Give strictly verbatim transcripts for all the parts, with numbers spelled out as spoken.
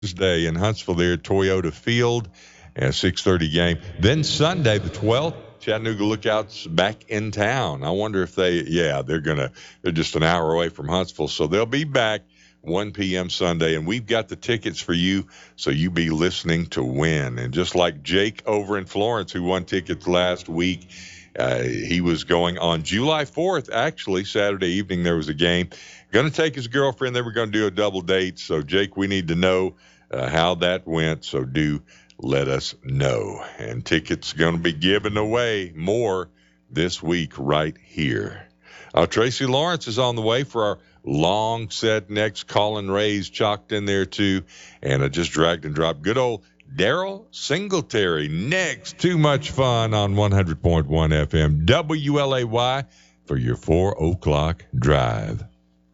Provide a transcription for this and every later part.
Thursday in Huntsville there at Toyota Field, and a six thirty game. Then Sunday, the twelfth, Chattanooga Lookouts back in town. I wonder if they, yeah, they're going to, they're just an hour away from Huntsville, so they'll be back one p.m. Sunday, and we've got the tickets for you, so you be listening to win. And just like Jake over in Florence, who won tickets last week, uh, he was going on July fourth, actually, Saturday evening there was a game. Going to take his girlfriend. They were going to do a double date. So, Jake, we need to know uh, how that went. So, do let us know. And tickets going to be given away more this week right here. Uh, Tracy Lawrence is on the way for our long set next. Colin Ray's chalked in there, too. And I just dragged and dropped good old Daryl Singletary next. Too much fun on one hundred point one F M W L A Y for your four o'clock drive.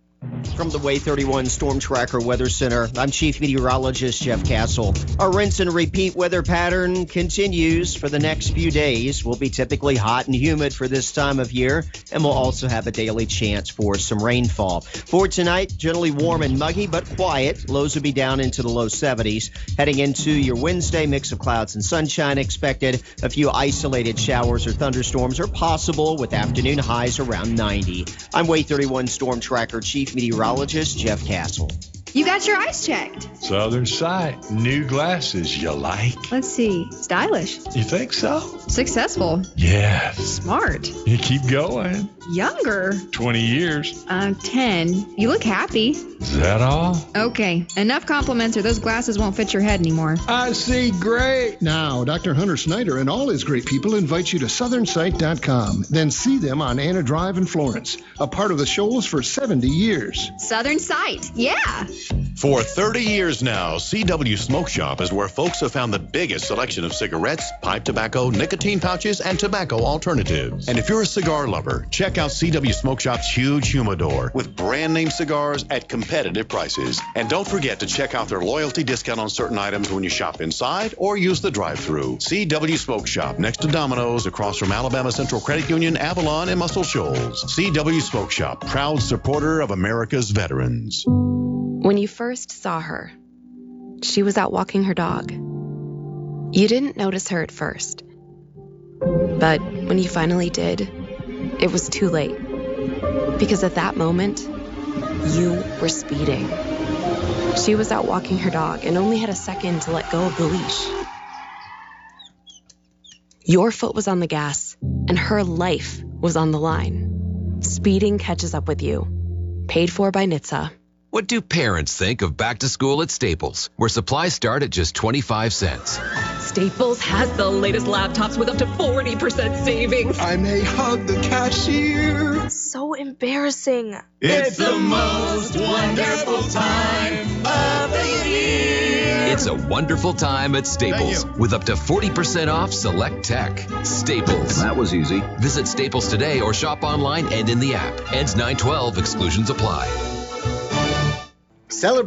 From the Way thirty-one Storm Tracker Weather Center, I'm Chief Meteorologist Jeff Castle. Our rinse and repeat weather pattern continues for the next few days. We'll be typically hot and humid for this time of year, and we'll also have a daily chance for some rainfall. For tonight, generally warm and muggy, but quiet. Lows will be down into the low seventies. Heading into your Wednesday, mix of clouds and sunshine expected. A few isolated showers or thunderstorms are possible with afternoon highs around ninety. I'm Way thirty-one Storm Tracker Chief Meteorologist Jeff Castle. You got your eyes checked. Southern Sight. New glasses you like? Let's see. Stylish. You think so? Successful. Yes. Smart. You keep going. Younger. twenty years. Uh, ten. You look happy. Is that all? Okay. Enough compliments or those glasses won't fit your head anymore. I see great. Now, Doctor Hunter Snyder and all his great people invite you to southern sight dot com. Then see them on Anna Drive in Florence, a part of the Shoals for seventy years. Southern Sight. Yeah. For thirty years now, C W Smoke Shop is where folks have found the biggest selection of cigarettes, pipe tobacco, nicotine pouches, and tobacco alternatives. And if you're a cigar lover, check out C W Smoke Shop's huge humidor with brand name cigars at competitive prices. And don't forget to check out their loyalty discount on certain items when you shop inside or use the drive-thru. C W Smoke Shop, next to Domino's, across from Alabama Central Credit Union, Avalon, and Muscle Shoals. C W Smoke Shop, proud supporter of America's veterans. When you first saw her, she was out walking her dog. You didn't notice her at first. But when you finally did, it was too late. Because at that moment, you were speeding. She was out walking her dog and only had a second to let go of the leash. Your foot was on the gas, and her life was on the line. Speeding catches up with you. Paid for by N H T S A. What do parents think of back to school at Staples, where supplies start at just twenty-five cents? Staples has the latest laptops with up to forty percent savings. I may hug the cashier. So embarrassing. It's the most wonderful time of the year. It's a wonderful time at Staples with up to forty percent off select tech. Staples. That was easy. Visit Staples today or shop online and in the app. Ends nine twelve. Exclusions apply. Celebrate